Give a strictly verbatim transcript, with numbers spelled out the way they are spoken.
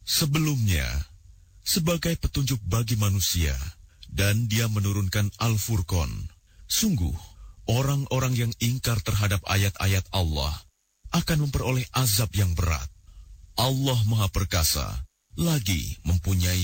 Sebelumnya, sebagai petunjuk bagi manusia, dan Dia menurunkan Al-Furqan. Sungguh, orang-orang yang ingkar terhadap ayat-ayat Allah akan memperoleh azab yang berat. Allah Maha Perkasa, lagi mempunyai